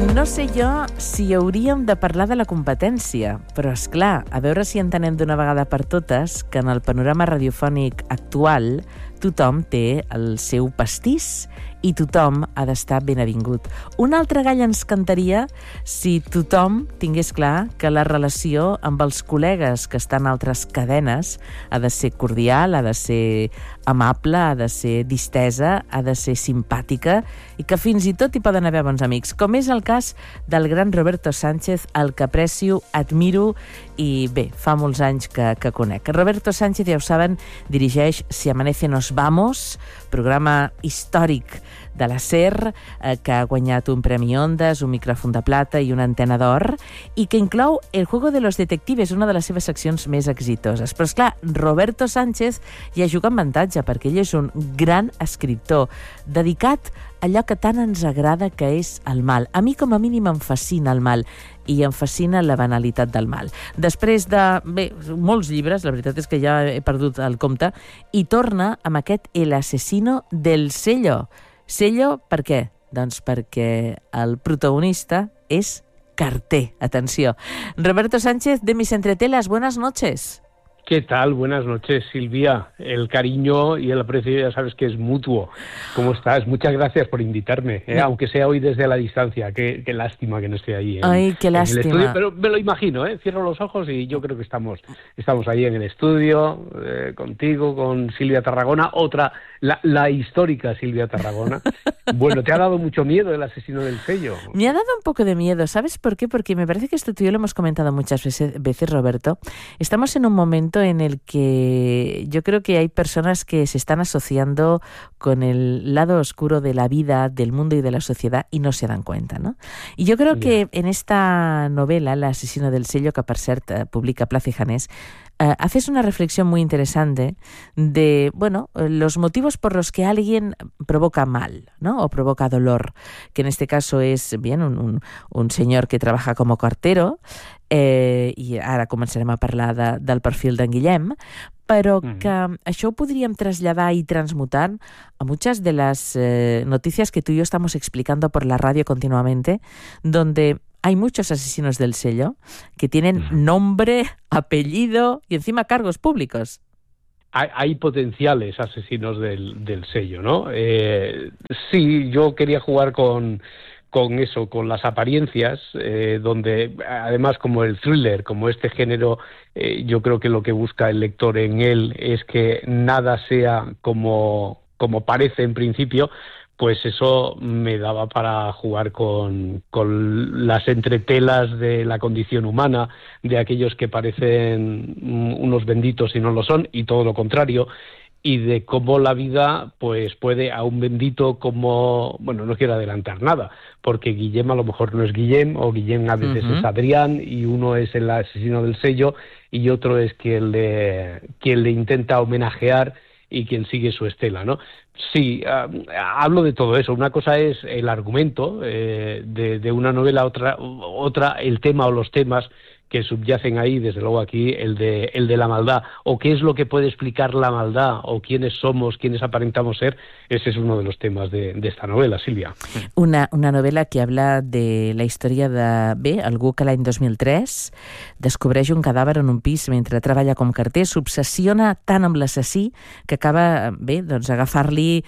No sé jo si hauríem de parlar de la competència, però, és clar, a veure si entenem d'una vegada per totes que en el panorama radiofònic actual tothom té el seu pastís i tothom ha d'estar ben avingut. Un altre gall ens cantaria si tothom tingués clar que la relació amb els col·legues que estan a altres cadenes ha de ser cordial, ha de ser amable, ha de ser distesa, ha de ser simpàtica i que fins i tot hi poden haver bons amics, com és el cas del gran Roberto Sánchez, el que aprecio, admiro i bé, fa molts anys que conec. Roberto Sánchez, ja ho saben, dirigeix Si amanece nos vamos, programa històric de la SER, que ha guanyat un Premi Ondas, un micròfon de plata i una antena d'or, i que inclou El juego de los detectives, una de les seves seccions més exitoses. Però, esclar, Roberto Sánchez ja juga amb avantatge, perquè ell és un gran escriptor, dedicat a allò que tant ens agrada, que és el mal. A mi, com a mínim, em fascina el mal, i em fascina la banalitat del mal. Després de, bé, molts llibres, la veritat és que ja he perdut el compte, i torna amb aquest El asesino del sello. Sello, per què? Doncs perquè el protagonista és Carté. Atenció. Roberto Sánchez, de Mis Entretelas, buenas noches. ¿Qué tal? Buenas noches, Silvia. El cariño y el aprecio ya sabes que es mutuo. ¿Cómo estás? Muchas gracias por invitarme, aunque sea hoy desde la distancia. Qué lástima que no esté ahí. Ay, qué lástima. En el estudio, pero me lo imagino, cierro los ojos y yo creo que estamos ahí en el estudio, contigo, con Silvia Tarragona, la histórica Silvia Tarragona. Bueno, ¿te ha dado mucho miedo El asesino del sello? Me ha dado un poco de miedo, ¿sabes por qué? Porque me parece que esto tú y yo lo hemos comentado muchas veces, Roberto. Estamos en un momento en el que yo creo que hay personas que se están asociando con el lado oscuro de la vida, del mundo y de la sociedad y no se dan cuenta, ¿no? Y yo creo que en esta novela, El asesino del sello, que per cert publica Plaza y Janés, haces una reflexión muy interesante de, bueno, los motivos por los que alguien provoca mal, ¿no? O provoca dolor, que en este caso es, bien, un senyor que trabaja como cartero, i ara començarem a parlar del perfil d'en Guillem, però que això ho podríem traslladar y transmutar a muchas de las noticias que tú y yo estamos explicando por la radio continuamente, donde hay muchos asesinos del sello que tienen nombre, apellido y encima cargos públicos. Hay potenciales asesinos del sello, ¿no? Sí, yo quería jugar con eso, con las apariencias, donde además como el thriller, como este género, yo creo que lo que busca el lector en él es que nada sea como parece en principio. Pues eso me daba para jugar con las entretelas de la condición humana, de aquellos que parecen unos benditos y no lo son, y todo lo contrario, y de cómo la vida pues puede a un bendito como... Bueno, no quiero adelantar nada, porque Guillem a lo mejor no es Guillem, o Guillem a veces es Adrián, y uno es el asesino del sello, y otro es quien le intenta homenajear y quien sigue su estela, ¿no? Sí, hablo de todo eso. Una cosa es el argumento de una novela, otra el tema o los temas que subyacen ahí, desde luego aquí el de la maldad, o qué es lo que puede explicar la maldad, o quiénes somos, quiénes aparentamos ser. Ese es uno de los temas de esta novela, Sílvia. Una novela que habla de la història de algú que l'any 2003 descobreix un cadàver en un pis mentre treballa com carter, s'obsessiona tant amb l'assassí que acaba agafar-li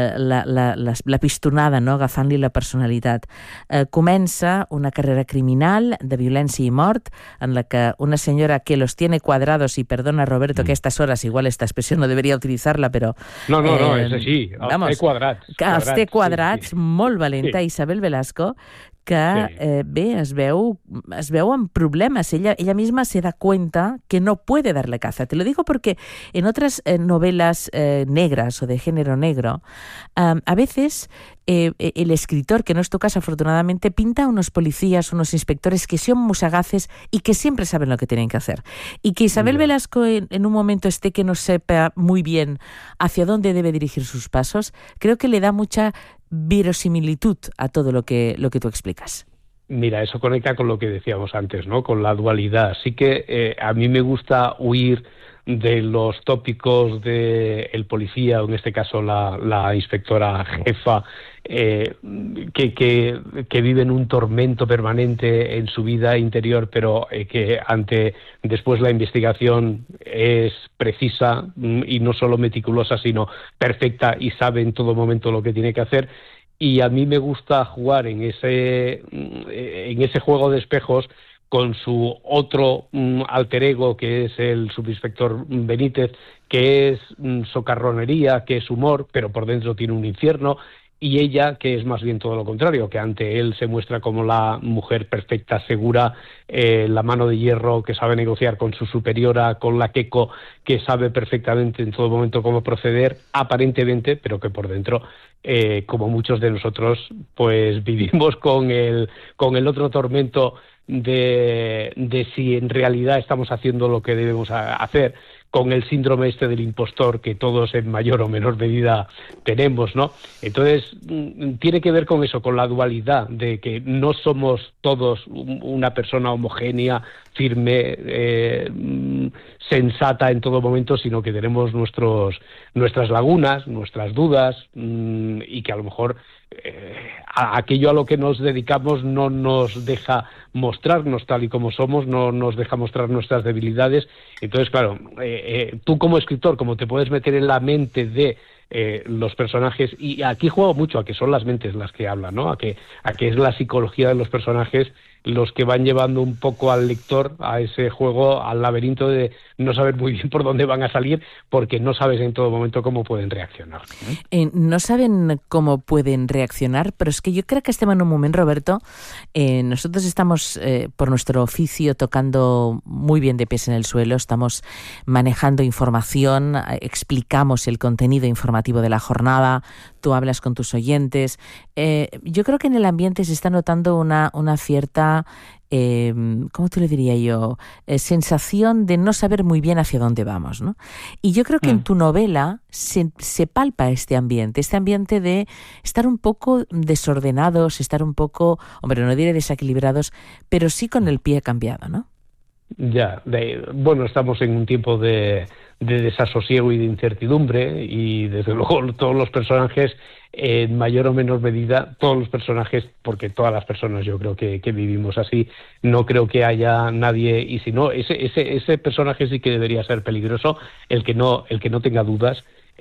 la pistonada, no? Agafant-li la personalitat. Comença una carrera criminal de violència i mort, en la que una señora que los tiene cuadrados, y perdona Roberto que a estas horas igual esta expresión no debería utilizar-la, però... No, és així, els té quadrats. Els té quadrats, sí. Molt valenta, sí. Isabel Velasco, que es veu en problemas. Ella misma se da cuenta que no puede darle caza. Te lo digo porque en otras novelas negras o de género negro, a veces el escritor, que no es tu caso afortunadamente, pinta a unos policías, unos inspectores que son muy sagaces y que siempre saben lo que tienen que hacer. Y que Isabel Velasco en un momento esté que no sepa muy bien hacia dónde debe dirigir sus pasos, creo que le da mucha verosimilitud a todo lo que tú explicas. Mira, eso conecta con lo que decíamos antes, ¿no? Con la dualidad. Sí que a mí me gusta huir de los tópicos de el policía, o en este caso la inspectora jefa, que vive en un tormento permanente en su vida interior, pero que después la investigación es precisa y no solo meticulosa, sino perfecta y sabe en todo momento lo que tiene que hacer. Y a mí me gusta jugar en ese juego de espejos con su otro alter ego, que es el subinspector Benítez, que es socarronería, que es humor, pero por dentro tiene un infierno, y ella, que es más bien todo lo contrario, que ante él se muestra como la mujer perfecta, segura, la mano de hierro, que sabe negociar con su superiora, con la queco, que sabe perfectamente en todo momento cómo proceder, aparentemente, pero que por dentro, como muchos de nosotros, pues vivimos con el otro tormento de si en realidad estamos haciendo lo que debemos hacer, con el síndrome este del impostor que todos en mayor o menor medida tenemos, ¿no? Entonces, tiene que ver con eso, con la dualidad de que no somos todos una persona homogénea, firme, sensata en todo momento, sino que tenemos nuestras lagunas, nuestras dudas, y que a lo mejor aquello a lo que nos dedicamos no nos deja mostrarnos tal y como somos, no nos deja mostrar nuestras debilidades. Entonces, claro, tú como escritor, como te puedes meter en la mente de los personajes, y aquí juego mucho a que son las mentes las que hablan, ¿no? A que es la psicología de los personajes los que van llevando un poco al lector a ese juego, al laberinto de no saber muy bien por dónde van a salir, porque no sabes en todo momento cómo pueden reaccionar. No saben cómo pueden reaccionar, pero es que yo creo que estem en un moment, Roberto, nosotros estamos por nuestro oficio tocando muy bien de pies en el suelo, estamos manejando información, explicamos el contenido informativo de la jornada, tú hablas con tus oyentes. Yo creo que en el ambiente se está notando una cierta, ¿cómo te lo diría yo? Sensación de no saber muy bien hacia dónde vamos, ¿no? Y yo creo que en tu novela se palpa este ambiente de estar un poco desordenados, estar un poco, hombre, no diré desequilibrados, pero sí con el pie cambiado, ¿no? Ya, bueno, estamos en un tiempo de desasosiego y de incertidumbre, y desde luego todos los personajes, en mayor o menor medida, todos los personajes, porque todas las personas yo creo que vivimos así, no creo que haya nadie, y si no, ese personaje sí que debería ser peligroso, el que no tenga dudas.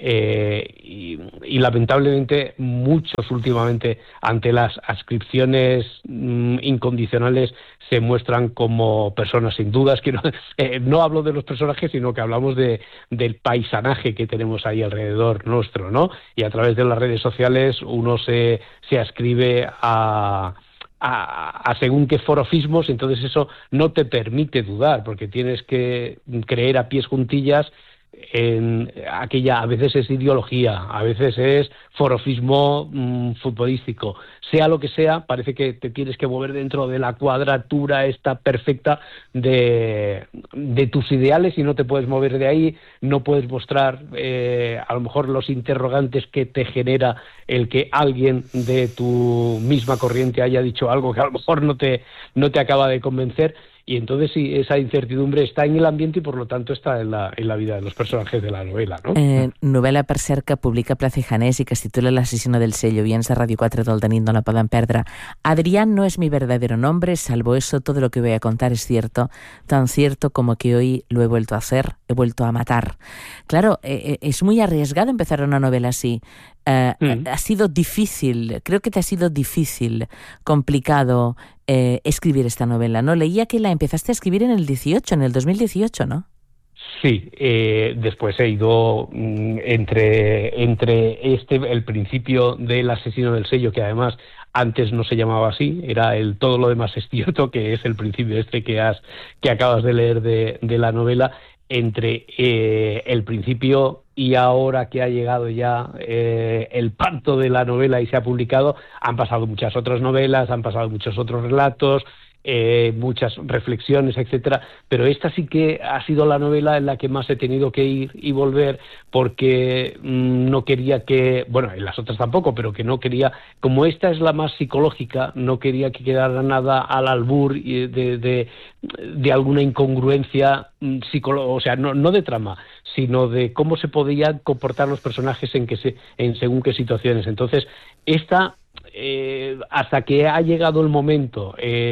Y lamentablemente muchos últimamente, ante las adscripciones incondicionales, se muestran como personas sin dudas. Que no hablo de los personajes, sino que hablamos del paisanaje que tenemos ahí alrededor nuestro, ¿no? Y a través de las redes sociales uno se adscribe a según qué forofismos, entonces eso no te permite dudar, porque tienes que creer a pies juntillas en aquella, a veces es ideología, a veces es forofismo futbolístico, sea lo que sea, parece que te tienes que mover dentro de la cuadratura esta perfecta de tus ideales, y no te puedes mover de ahí, no puedes mostrar a lo mejor los interrogantes que te genera el que alguien de tu misma corriente haya dicho algo que a lo mejor no te acaba de convencer. Y entonces sí, esa incertidumbre está en el ambiente, y por lo tanto está en la vida de los personajes de la novela, ¿no? Novel·la, per cert, que publica Plaza y Janés i que es titula L'asesino del sello, oients de Radio 4 del nit no la poden perdre. Adrián no es mi verdadero nombre, salvo eso todo lo que voy a contar es cierto, tan cierto como que hoy lo he vuelto a hacer, he vuelto a matar. Claro, es muy arriesgado empezar una novela así. Ha sido difícil, creo que te ha sido difícil, complicado escribir esta novela, ¿no? Leía que la empezaste a escribir en el 2018, ¿no? Sí, después he ido entre el principio del asesino del sello, que además antes no se llamaba así, era el todo lo demás es cierto, que es el principio que acabas de leer de la novela, entre el principio y ahora que ha llegado ya el parto de la novela y se ha publicado, han pasado muchas otras novelas, han pasado muchos otros relatos. muchas reflexiones, etcétera, pero esta sí que ha sido la novela en la que más he tenido que ir y volver, porque no quería que, bueno, en las otras tampoco, pero que no quería, como esta es la más psicológica, no quería que quedara nada al albur de alguna incongruencia psicológica, o sea, no de trama, sino de cómo se podían comportar los personajes en según qué situaciones. Entonces, esta hasta que ha llegado el momento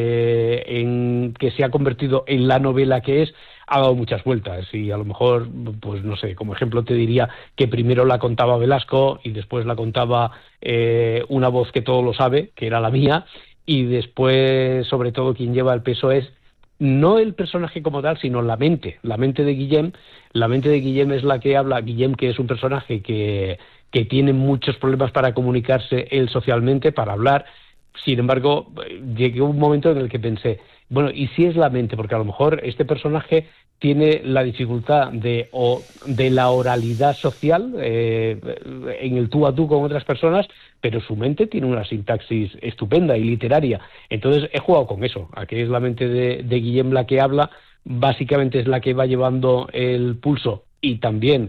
en que se ha convertido en la novela que es, ha dado muchas vueltas, y a lo mejor, pues no sé, como ejemplo te diría que primero la contaba Velasco y después la contaba una voz que todo lo sabe, que era la mía, y después, sobre todo, quien lleva el peso es no el personaje como tal, sino la mente de Guillem. La mente de Guillem es la que habla. Guillem, que es un personaje que tiene muchos problemas para comunicarse él socialmente, para hablar. Sin embargo, llegué a un momento en el que pensé, bueno, ¿y si es la mente? Porque a lo mejor este personaje tiene la dificultad de la oralidad social en el tú a tú con otras personas, pero su mente tiene una sintaxis estupenda y literaria. Entonces he jugado con eso, a que es la mente de Guillem la que habla, básicamente es la que va llevando el pulso y también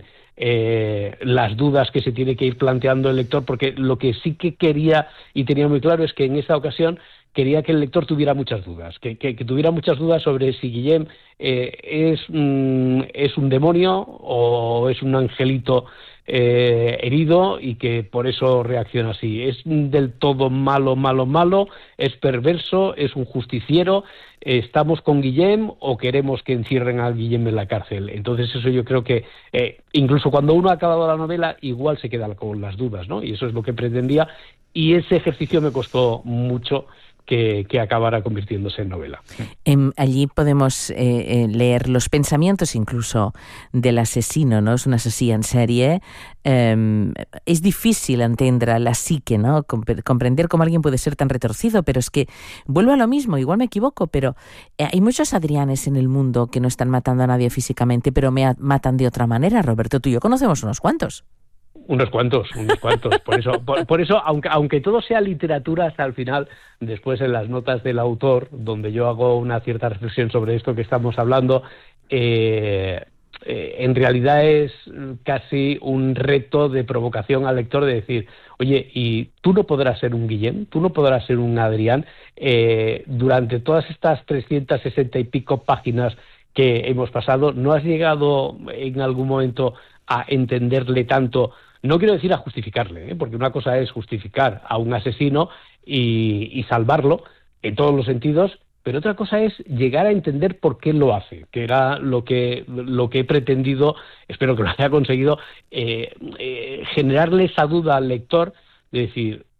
las dudas que se tiene que ir planteando el lector, porque lo que sí que quería y tenía muy claro es que en esta ocasión quería que el lector tuviera muchas dudas, que tuviera muchas dudas sobre si Guillem es un demonio o es un angelito herido y que por eso reacciona así. ¿Es del todo malo, es perverso, es un justiciero? ¿Estamos con Guillem o queremos que encierren a Guillem en la cárcel? Entonces eso yo creo que incluso cuando uno ha acabado la novela igual se queda con las dudas, ¿no? Y eso es lo que pretendía, y ese ejercicio me costó mucho que acabara convirtiéndose en novela. Allí podemos leer los pensamientos incluso del asesino, ¿no? Es un asesino en serie. Es difícil entender la psique, ¿no? Comprender cómo alguien puede ser tan retorcido, pero es que vuelvo a lo mismo, igual me equivoco, pero hay muchos Adrianes en el mundo que no están matando a nadie físicamente, pero matan de otra manera. Roberto, tú y yo conocemos unos cuantos. Unos cuantos. Por eso, aunque todo sea literatura, hasta el final, después en las notas del autor, donde yo hago una cierta reflexión sobre esto que estamos hablando, en realidad es casi un reto de provocación al lector de decir, oye, y tú no podrás ser un Guillem, tú no podrás ser un Adrián, durante todas estas 360 y pico páginas que hemos pasado, ¿no has llegado en algún momento a entenderle tanto? No quiero decir a justificarle, porque una cosa es justificar a un asesino y salvarlo en todos los sentidos, pero otra cosa es llegar a entender por qué lo hace, que era lo que he pretendido, espero que lo haya conseguido, generarle esa duda al lector de decir,